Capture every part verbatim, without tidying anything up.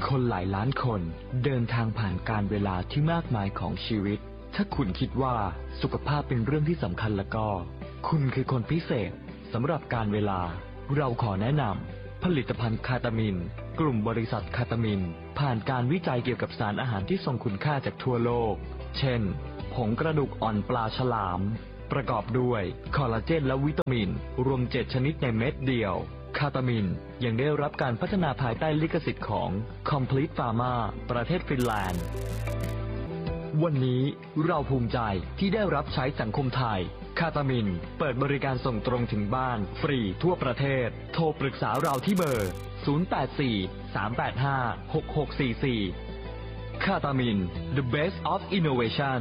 คนหลายล้านคนเดินทางผ่านการเวลาที่มากมายของชีวิตถ้าคุณคิดว่าสุขภาพเป็นเรื่องที่สำคัญแล้วก็คุณคือคนพิเศษสำหรับการเวลาเราขอแนะนำผลิตภัณฑ์คาตามินกลุ่มบริษัทคาตามินผ่านการวิจัยเกี่ยวกับสารอาหารที่ทรงคุณค่าจากทั่วโลกเช่นผงกระดูกอ่อนปลาฉลามประกอบด้วยคอลลาเจนและวิตามินรวมเจ็ดชนิดในเม็ดเดียวคาตามินยังได้รับการพัฒนาภายใต้ลิขสิทธิ์ของ Complete Pharma ประเทศฟินแลนด์วันนี้เราภูมิใจที่ได้รับใช้สังคมไทยคาตามินเปิดบริการส่งตรงถึงบ้านฟรีทั่วประเทศโทรปรึกษาเราที่เบอร์ศูนย์ แปด สี่ สาม แปด ห้า หก หก สี่ สี่คาตามิน The Best of Innovation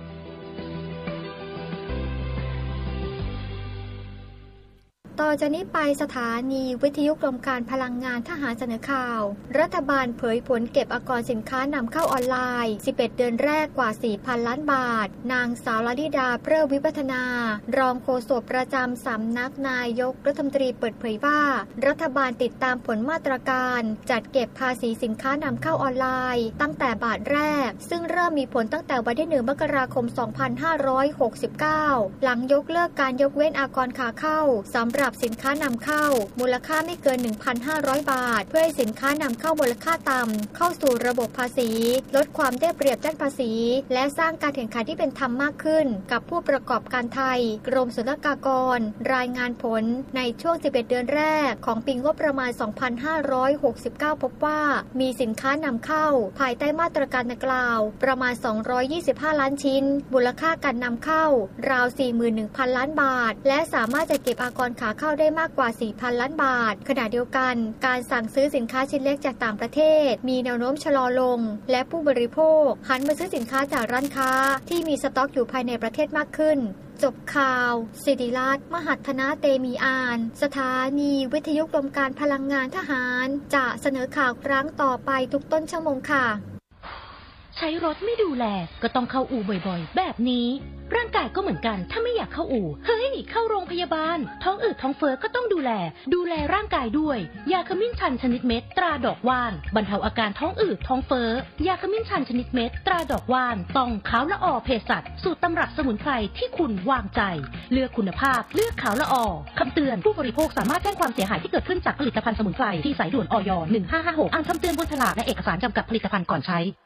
ต่อจากนี้ไปสถานีวิทยุกรมการพลังงานทหารเสนอข่าวรัฐบาลเผยผลเก็บอากรสินค้านำเข้าออนไลน์สิบเอ็ดเดือนแรกกว่า สี่พัน ล้านบาทนางสาวลลิดาเปรี้ยววิวัฒนารองโฆษกประจำสำนักนายกรัฐมนตรีเปิดเผยว่ารัฐบาลติดตามผลมาตรการจัดเก็บภาษีสินค้านำเข้าออนไลน์ตั้งแต่บาทแรกซึ่งเริ่มมีผลตั้งแต่วันที่หนึ่งมกราคมสองพันห้าร้อยหกสิบเก้าหลังยกเลิกการยกเว้นอากรขาเข้าสำหรับสินค้านำเข้ามูลค่าไม่เกิน หนึ่งพันห้าร้อย บาทเพื่อให้สินค้านำเข้ามูลค่าต่ำเข้าสู่ระบบภาษีลดความได้เปรียบด้านภาษีและสร้างการแข่งขันที่เป็นธรรมมากขึ้นกับผู้ประกอบการไทยกรมศุลกากรรายงานผลในช่วงสิบเอ็ดเดือนแรกของปีงบประมาณสองพันห้าร้อยหกสิบเก้าพบว่ามีสินค้านำเข้าภายใต้มาตรการดังกล่าวประมาณสองร้อยยี่สิบห้าล้านชิ้นมูลค่าการนำเข้าราว สี่หมื่นหนึ่งพัน ล้านบาทและสามารถจะเก็บอากรขาเข้าได้มากกว่า สี่พัน ล้านบาทขณะเดียวกันการสั่งซื้อสินค้าชิ้นเล็กจากต่างประเทศมีแนวโน้มชะลอลงและผู้บริโภคหันมาซื้อสินค้าจากร้านค้าที่มีสต็อกอยู่ภายในประเทศมากขึ้นจบข่าวศิริรัตน์มหัฒนาเตมีอานสถานีวิทยุกรมการพลังงานทหารจะเสนอข่าวครั้งต่อไปทุกต้นชั่วโมงค่ะใช้รถไม่ดูแลก็ต้องเข้าอู่บ่อยๆแบบนี้ร่างกายก็เหมือนกันถ้าไม่อยากเข้าอู่เฮ้ยเข้าโรงพยาบาลท้องอืดท้องเฟ้อก็ต้องดูแลดูแลร่างกายด้วยยาขมิ้นชันชนิดเม็ดตราดอกว่านบรรเทาอาการท้องอืดท้องเฟ้อยาขมิ้นชันชนิดเม็ดตราดอกว่านต้องขาวละออเภสัชสูตรตำรับสมุนไพรที่คุณวางใจเลือกคุณภาพเลือกขาวละออคำเตือนผู้บริโภคสามารถแจ้งความเสียหายที่เกิดขึ้นจากผลิตภัณฑ์สมุนไพรที่สายด่วนอยหนึ่งห้าห้าหกอ่านคำเตือนบนฉลากและเอกสารกำกับผลิตภัณฑ์ก่อนใช้